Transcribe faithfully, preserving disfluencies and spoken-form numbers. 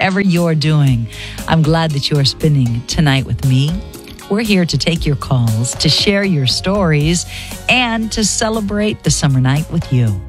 whatever you're doing. I'm glad that you are spending tonight with me. We're here to take your calls, to share your stories, and to celebrate the summer night with you.